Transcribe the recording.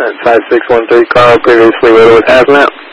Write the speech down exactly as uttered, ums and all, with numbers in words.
five six one three, Carl, previously loaded with hazmat.